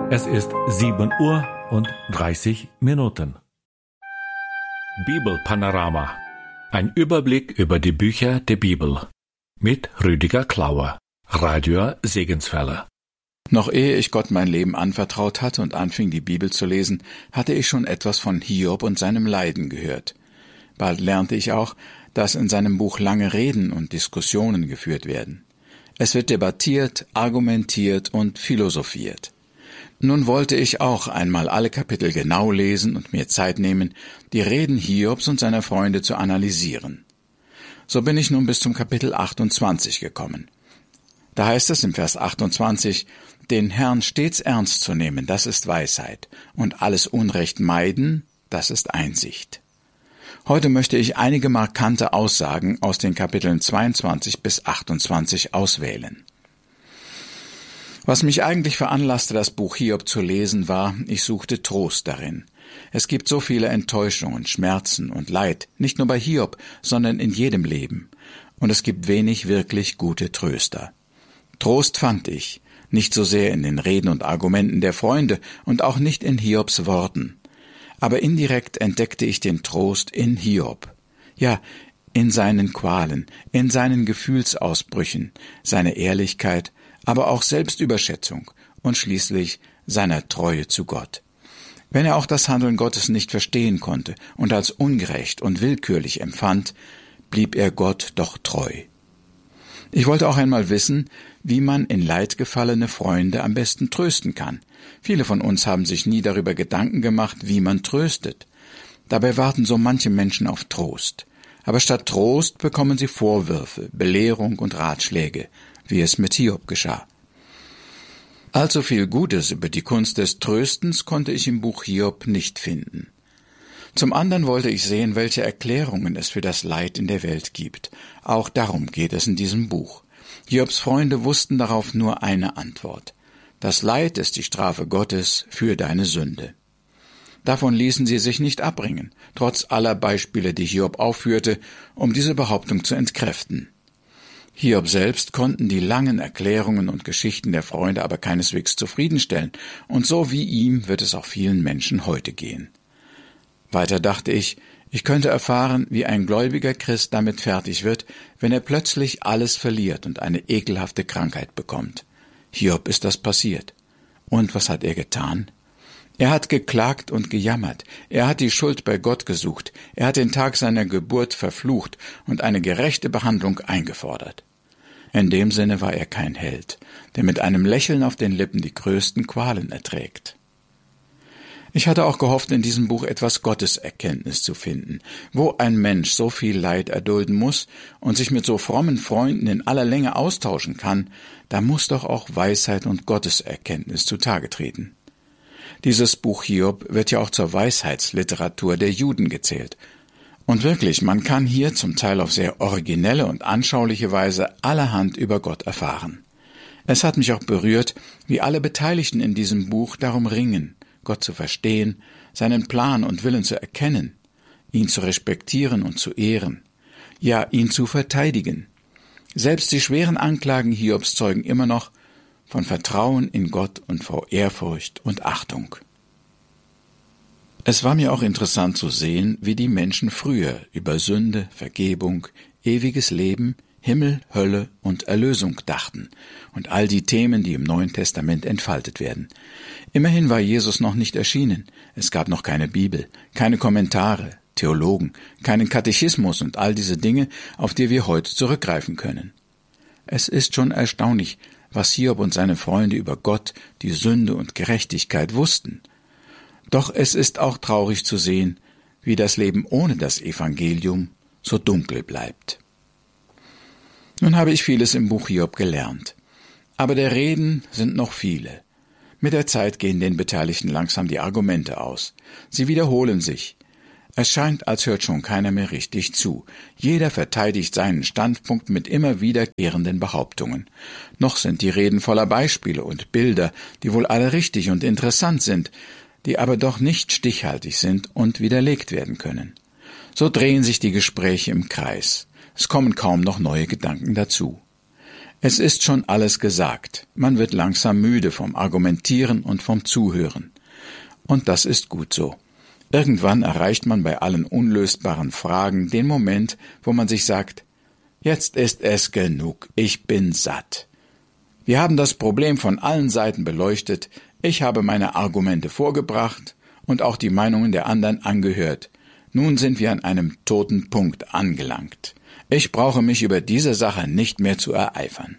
Es ist 7:30 Uhr. Bibelpanorama. Ein Überblick über die Bücher der Bibel. Mit Rüdiger Klauer, Radio Segenswelle. Noch ehe ich Gott mein Leben anvertraut hatte und anfing, die Bibel zu lesen, hatte ich schon etwas von Hiob und seinem Leiden gehört. Bald lernte ich auch, dass in seinem Buch lange Reden und Diskussionen geführt werden. Es wird debattiert, argumentiert und philosophiert. Nun wollte ich auch einmal alle Kapitel genau lesen und mir Zeit nehmen, die Reden Hiobs und seiner Freunde zu analysieren. So bin ich nun bis zum Kapitel 28 gekommen. Da heißt es im Vers 28, den Herrn stets ernst zu nehmen, das ist Weisheit, und alles Unrecht meiden, das ist Einsicht. Heute möchte ich einige markante Aussagen aus den Kapiteln 22 bis 28 auswählen. Was mich eigentlich veranlasste, das Buch Hiob zu lesen, war, ich suchte Trost darin. Es gibt so viele Enttäuschungen, Schmerzen und Leid, nicht nur bei Hiob, sondern in jedem Leben. Und es gibt wenig wirklich gute Tröster. Trost fand ich, nicht so sehr in den Reden und Argumenten der Freunde und auch nicht in Hiobs Worten. Aber indirekt entdeckte ich den Trost in Hiob. Ja, in seinen Qualen, in seinen Gefühlsausbrüchen, seine Ehrlichkeit, aber auch Selbstüberschätzung und schließlich seiner Treue zu Gott. Wenn er auch das Handeln Gottes nicht verstehen konnte und als ungerecht und willkürlich empfand, blieb er Gott doch treu. Ich wollte auch einmal wissen, wie man in Leid gefallene Freunde am besten trösten kann. Viele von uns haben sich nie darüber Gedanken gemacht, wie man tröstet. Dabei warten so manche Menschen auf Trost. Aber statt Trost bekommen sie Vorwürfe, Belehrung und Ratschläge, wie es mit Hiob geschah. Allzu viel Gutes über die Kunst des Tröstens konnte ich im Buch Hiob nicht finden. Zum anderen wollte ich sehen, welche Erklärungen es für das Leid in der Welt gibt. Auch darum geht es in diesem Buch. Hiobs Freunde wussten darauf nur eine Antwort. Das Leid ist die Strafe Gottes für deine Sünde. Davon ließen sie sich nicht abbringen, trotz aller Beispiele, die Hiob aufführte, um diese Behauptung zu entkräften. Hiob selbst konnten die langen Erklärungen und Geschichten der Freunde aber keineswegs zufriedenstellen, und so wie ihm wird es auch vielen Menschen heute gehen. Weiter dachte ich, ich könnte erfahren, wie ein gläubiger Christ damit fertig wird, wenn er plötzlich alles verliert und eine ekelhafte Krankheit bekommt. Hiob ist das passiert. Und was hat er getan? Er hat geklagt und gejammert. Er hat die Schuld bei Gott gesucht. Er hat den Tag seiner Geburt verflucht und eine gerechte Behandlung eingefordert. In dem Sinne war er kein Held, der mit einem Lächeln auf den Lippen die größten Qualen erträgt. Ich hatte auch gehofft, in diesem Buch etwas Gotteserkenntnis zu finden. Wo ein Mensch so viel Leid erdulden muss und sich mit so frommen Freunden in aller Länge austauschen kann, da muss doch auch Weisheit und Gotteserkenntnis zutage treten. Dieses Buch Hiob wird ja auch zur Weisheitsliteratur der Juden gezählt. Und wirklich, man kann hier zum Teil auf sehr originelle und anschauliche Weise allerhand über Gott erfahren. Es hat mich auch berührt, wie alle Beteiligten in diesem Buch darum ringen, Gott zu verstehen, seinen Plan und Willen zu erkennen, ihn zu respektieren und zu ehren, ja, ihn zu verteidigen. Selbst die schweren Anklagen Hiobs zeugen immer noch von Vertrauen in Gott und vor Ehrfurcht und Achtung. Es war mir auch interessant zu sehen, wie die Menschen früher über Sünde, Vergebung, ewiges Leben, Himmel, Hölle und Erlösung dachten und all die Themen, die im Neuen Testament entfaltet werden. Immerhin war Jesus noch nicht erschienen. Es gab noch keine Bibel, keine Kommentare, Theologen, keinen Katechismus und all diese Dinge, auf die wir heute zurückgreifen können. Es ist schon erstaunlich, was Hiob und seine Freunde über Gott, die Sünde und Gerechtigkeit wussten. Doch es ist auch traurig zu sehen, wie das Leben ohne das Evangelium so dunkel bleibt. Nun habe ich vieles im Buch Hiob gelernt. Aber der Reden sind noch viele. Mit der Zeit gehen den Beteiligten langsam die Argumente aus. Sie wiederholen sich. Es scheint, als hört schon keiner mehr richtig zu. Jeder verteidigt seinen Standpunkt mit immer wiederkehrenden Behauptungen. Noch sind die Reden voller Beispiele und Bilder, die wohl alle richtig und interessant sind, die aber doch nicht stichhaltig sind und widerlegt werden können. So drehen sich die Gespräche im Kreis. Es kommen kaum noch neue Gedanken dazu. Es ist schon alles gesagt. Man wird langsam müde vom Argumentieren und vom Zuhören. Und das ist gut so. Irgendwann erreicht man bei allen unlösbaren Fragen den Moment, wo man sich sagt, jetzt ist es genug, ich bin satt. Wir haben das Problem von allen Seiten beleuchtet, ich habe meine Argumente vorgebracht und auch die Meinungen der anderen angehört. Nun sind wir an einem toten Punkt angelangt. Ich brauche mich über diese Sache nicht mehr zu ereifern.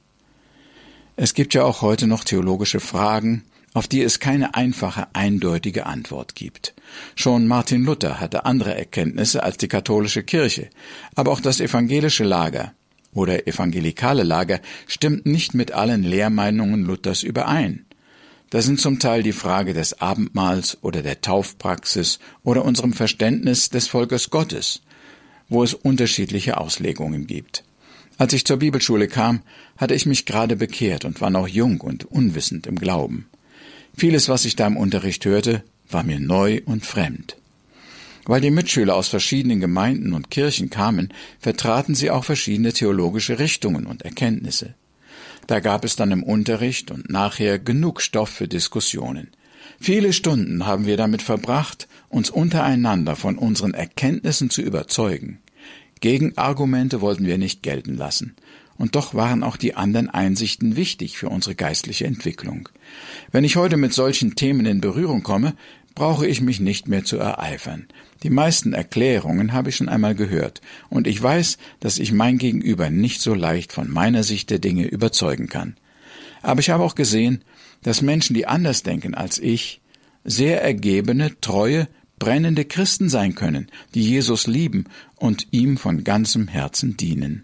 Es gibt ja auch heute noch theologische Fragen, auf die es keine einfache, eindeutige Antwort gibt. Schon Martin Luther hatte andere Erkenntnisse als die katholische Kirche, aber auch das evangelische Lager oder evangelikale Lager stimmt nicht mit allen Lehrmeinungen Luthers überein. Da sind zum Teil die Frage des Abendmahls oder der Taufpraxis oder unserem Verständnis des Volkes Gottes, wo es unterschiedliche Auslegungen gibt. Als ich zur Bibelschule kam, hatte ich mich gerade bekehrt und war noch jung und unwissend im Glauben. Vieles, was ich da im Unterricht hörte, war mir neu und fremd. Weil die Mitschüler aus verschiedenen Gemeinden und Kirchen kamen, vertraten sie auch verschiedene theologische Richtungen und Erkenntnisse. Da gab es dann im Unterricht und nachher genug Stoff für Diskussionen. Viele Stunden haben wir damit verbracht, uns untereinander von unseren Erkenntnissen zu überzeugen. Gegenargumente wollten wir nicht gelten lassen. Und doch waren auch die anderen Einsichten wichtig für unsere geistliche Entwicklung. Wenn ich heute mit solchen Themen in Berührung komme, brauche ich mich nicht mehr zu ereifern. Die meisten Erklärungen habe ich schon einmal gehört, und ich weiß, dass ich mein Gegenüber nicht so leicht von meiner Sicht der Dinge überzeugen kann. Aber ich habe auch gesehen, dass Menschen, die anders denken als ich, sehr ergebene, treue, brennende Christen sein können, die Jesus lieben und ihm von ganzem Herzen dienen.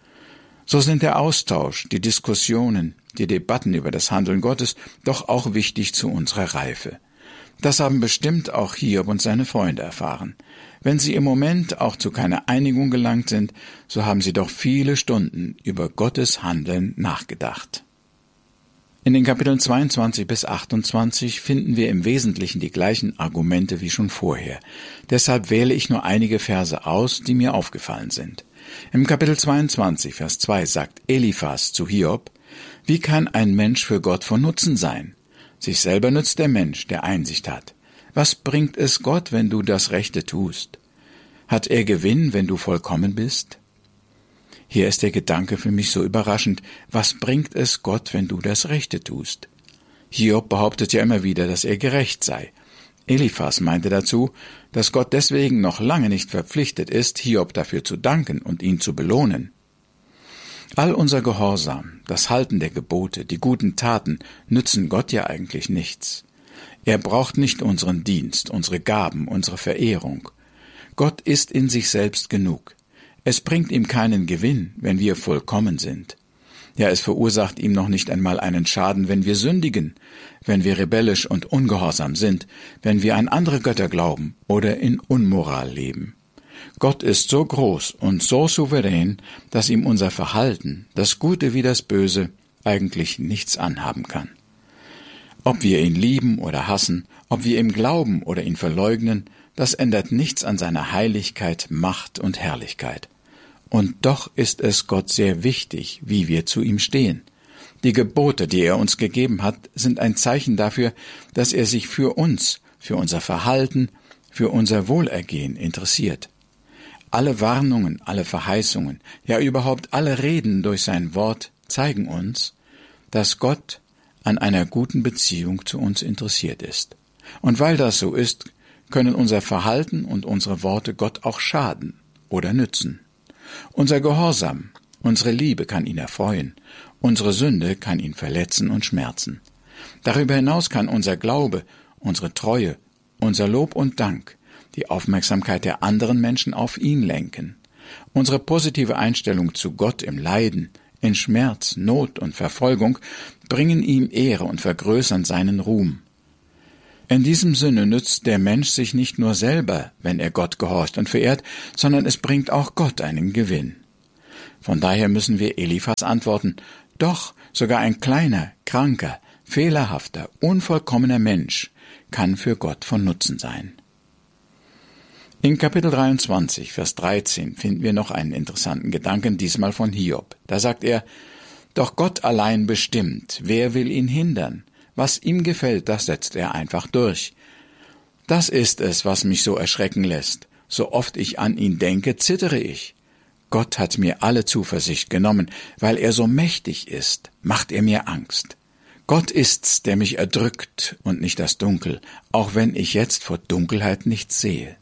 So sind der Austausch, die Diskussionen, die Debatten über das Handeln Gottes doch auch wichtig zu unserer Reife. Das haben bestimmt auch Hiob und seine Freunde erfahren. Wenn sie im Moment auch zu keiner Einigung gelangt sind, so haben sie doch viele Stunden über Gottes Handeln nachgedacht. In den Kapiteln 22 bis 28 finden wir im Wesentlichen die gleichen Argumente wie schon vorher. Deshalb wähle ich nur einige Verse aus, die mir aufgefallen sind. Im Kapitel 22, Vers 2 sagt Eliphas zu Hiob, wie kann ein Mensch für Gott von Nutzen sein? Sich selber nützt der Mensch, der Einsicht hat. Was bringt es Gott, wenn du das Rechte tust? Hat er Gewinn, wenn du vollkommen bist? Hier ist der Gedanke für mich so überraschend. Was bringt es Gott, wenn du das Rechte tust? Hiob behauptet ja immer wieder, dass er gerecht sei. Eliphas meinte dazu, dass Gott deswegen noch lange nicht verpflichtet ist, Hiob dafür zu danken und ihn zu belohnen. All unser Gehorsam, das Halten der Gebote, die guten Taten nützen Gott ja eigentlich nichts. Er braucht nicht unseren Dienst, unsere Gaben, unsere Verehrung. Gott ist in sich selbst genug. Es bringt ihm keinen Gewinn, wenn wir vollkommen sind. Ja, es verursacht ihm noch nicht einmal einen Schaden, wenn wir sündigen, wenn wir rebellisch und ungehorsam sind, wenn wir an andere Götter glauben oder in Unmoral leben. Gott ist so groß und so souverän, dass ihm unser Verhalten, das Gute wie das Böse, eigentlich nichts anhaben kann. Ob wir ihn lieben oder hassen, ob wir ihm glauben oder ihn verleugnen, das ändert nichts an seiner Heiligkeit, Macht und Herrlichkeit. Und doch ist es Gott sehr wichtig, wie wir zu ihm stehen. Die Gebote, die er uns gegeben hat, sind ein Zeichen dafür, dass er sich für uns, für unser Verhalten, für unser Wohlergehen interessiert. Alle Warnungen, alle Verheißungen, ja überhaupt alle Reden durch sein Wort zeigen uns, dass Gott an einer guten Beziehung zu uns interessiert ist. Und weil das so ist, können unser Verhalten und unsere Worte Gott auch schaden oder nützen. Unser Gehorsam, unsere Liebe kann ihn erfreuen, unsere Sünde kann ihn verletzen und schmerzen. Darüber hinaus kann unser Glaube, unsere Treue, unser Lob und Dank die Aufmerksamkeit der anderen Menschen auf ihn lenken. Unsere positive Einstellung zu Gott im Leiden, in Schmerz, Not und Verfolgung bringen ihm Ehre und vergrößern seinen Ruhm. In diesem Sinne nützt der Mensch sich nicht nur selber, wenn er Gott gehorcht und verehrt, sondern es bringt auch Gott einen Gewinn. Von daher müssen wir Eliphas antworten, doch sogar ein kleiner, kranker, fehlerhafter, unvollkommener Mensch kann für Gott von Nutzen sein. In Kapitel 23, Vers 13 finden wir noch einen interessanten Gedanken, diesmal von Hiob. Da sagt er, Doch Gott allein bestimmt, wer will ihn hindern? Was ihm gefällt, das setzt er einfach durch. Das ist es, was mich so erschrecken lässt. So oft ich an ihn denke, zittere ich. Gott hat mir alle Zuversicht genommen, weil er so mächtig ist, macht er mir Angst. Gott ist's, der mich erdrückt und nicht das Dunkel, auch wenn ich jetzt vor Dunkelheit nichts sehe.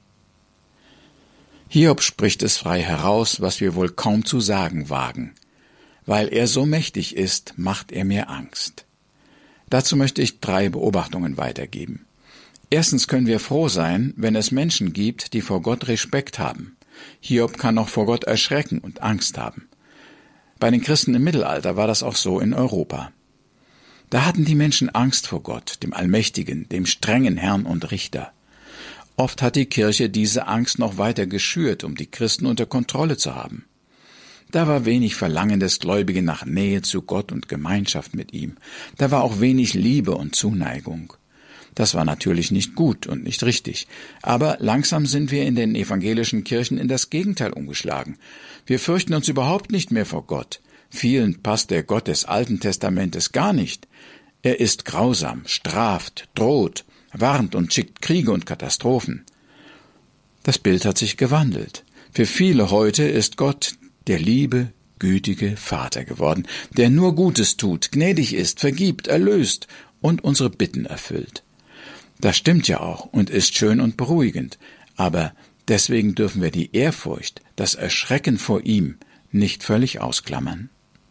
Hiob spricht es frei heraus, was wir wohl kaum zu sagen wagen. Weil er so mächtig ist, macht er mir Angst. Dazu möchte ich 3 Beobachtungen weitergeben. Erstens können wir froh sein, wenn es Menschen gibt, die vor Gott Respekt haben. Hiob kann auch vor Gott erschrecken und Angst haben. Bei den Christen im Mittelalter war das auch so in Europa. Da hatten die Menschen Angst vor Gott, dem Allmächtigen, dem strengen Herrn und Richter. Oft hat die Kirche diese Angst noch weiter geschürt, um die Christen unter Kontrolle zu haben. Da war wenig Verlangen des Gläubigen nach Nähe zu Gott und Gemeinschaft mit ihm. Da war auch wenig Liebe und Zuneigung. Das war natürlich nicht gut und nicht richtig. Aber langsam sind wir in den evangelischen Kirchen in das Gegenteil umgeschlagen. Wir fürchten uns überhaupt nicht mehr vor Gott. Vielen passt der Gott des Alten Testamentes gar nicht. Er ist grausam, straft, droht, warnt und schickt Kriege und Katastrophen. Das Bild hat sich gewandelt. Für viele heute ist Gott der liebe, gütige Vater geworden, der nur Gutes tut, gnädig ist, vergibt, erlöst und unsere Bitten erfüllt. Das stimmt ja auch und ist schön und beruhigend, aber deswegen dürfen wir die Ehrfurcht, das Erschrecken vor ihm nicht völlig ausklammern.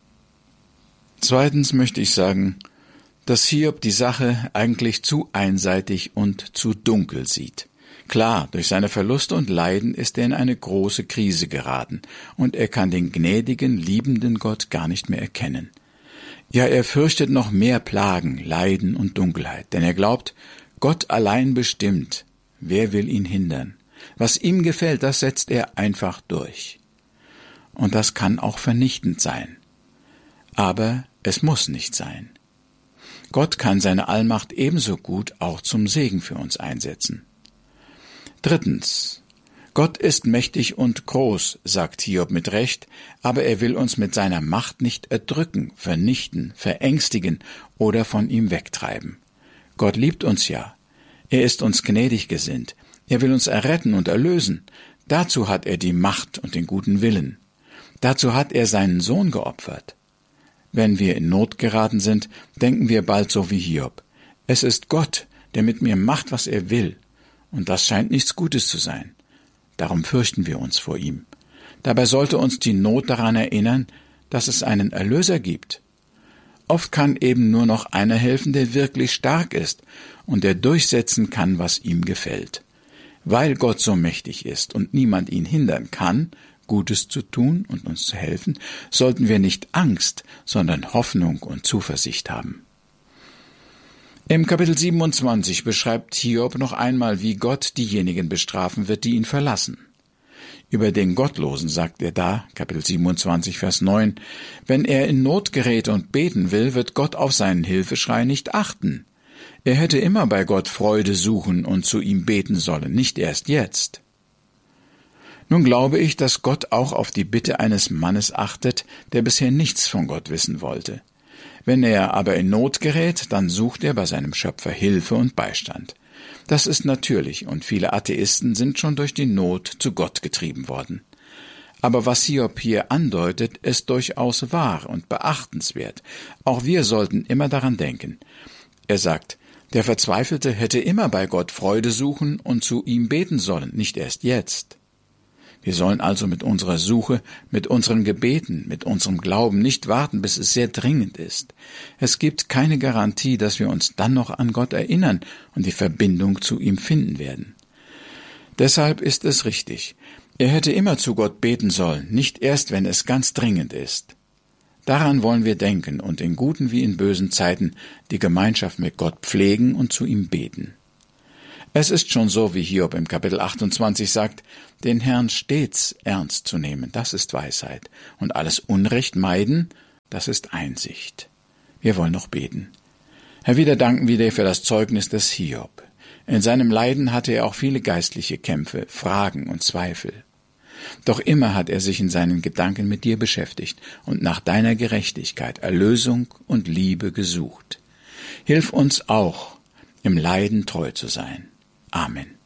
Zweitens möchte ich sagen, dass Hiob die Sache eigentlich zu einseitig und zu dunkel sieht. Klar, durch seine Verluste und Leiden ist er in eine große Krise geraten, und er kann den gnädigen, liebenden Gott gar nicht mehr erkennen. Ja, er fürchtet noch mehr Plagen, Leiden und Dunkelheit, denn er glaubt, Gott allein bestimmt, wer will ihn hindern. Was ihm gefällt, das setzt er einfach durch. Und das kann auch vernichtend sein. Aber es muss nicht sein. Gott kann seine Allmacht ebenso gut auch zum Segen für uns einsetzen. Drittens. Gott ist mächtig und groß, sagt Hiob mit Recht, aber er will uns mit seiner Macht nicht erdrücken, vernichten, verängstigen oder von ihm wegtreiben. Gott liebt uns ja. Er ist uns gnädig gesinnt. Er will uns erretten und erlösen. Dazu hat er die Macht und den guten Willen. Dazu hat er seinen Sohn geopfert. Wenn wir in Not geraten sind, denken wir bald so wie Hiob. Es ist Gott, der mit mir macht, was er will. Und das scheint nichts Gutes zu sein. Darum fürchten wir uns vor ihm. Dabei sollte uns die Not daran erinnern, dass es einen Erlöser gibt. Oft kann eben nur noch einer helfen, der wirklich stark ist und der durchsetzen kann, was ihm gefällt. Weil Gott so mächtig ist und niemand ihn hindern kann, Gutes zu tun und uns zu helfen, sollten wir nicht Angst, sondern Hoffnung und Zuversicht haben. Im Kapitel 27 beschreibt Hiob noch einmal, wie Gott diejenigen bestrafen wird, die ihn verlassen. Über den Gottlosen sagt er da, Kapitel 27, Vers 9, wenn er in Not gerät und beten will, wird Gott auf seinen Hilfeschrei nicht achten. Er hätte immer bei Gott Freude suchen und zu ihm beten sollen, nicht erst jetzt. Nun glaube ich, dass Gott auch auf die Bitte eines Mannes achtet, der bisher nichts von Gott wissen wollte. Wenn er aber in Not gerät, dann sucht er bei seinem Schöpfer Hilfe und Beistand. Das ist natürlich, und viele Atheisten sind schon durch die Not zu Gott getrieben worden. Aber was Hiob hier andeutet, ist durchaus wahr und beachtenswert. Auch wir sollten immer daran denken. Er sagt, der Verzweifelte hätte immer bei Gott Freude suchen und zu ihm beten sollen, nicht erst jetzt. Wir sollen also mit unserer Suche, mit unseren Gebeten, mit unserem Glauben nicht warten, bis es sehr dringend ist. Es gibt keine Garantie, dass wir uns dann noch an Gott erinnern und die Verbindung zu ihm finden werden. Deshalb ist es richtig. Er hätte immer zu Gott beten sollen, nicht erst, wenn es ganz dringend ist. Daran wollen wir denken und in guten wie in bösen Zeiten die Gemeinschaft mit Gott pflegen und zu ihm beten. Es ist schon so, wie Hiob im Kapitel 28 sagt, den Herrn stets ernst zu nehmen, das ist Weisheit, und alles Unrecht meiden, das ist Einsicht. Wir wollen noch beten. Herr, wieder danken wir dir für das Zeugnis des Hiob. In seinem Leiden hatte er auch viele geistliche Kämpfe, Fragen und Zweifel. Doch immer hat er sich in seinen Gedanken mit dir beschäftigt und nach deiner Gerechtigkeit, Erlösung und Liebe gesucht. Hilf uns auch, im Leiden treu zu sein. Amen.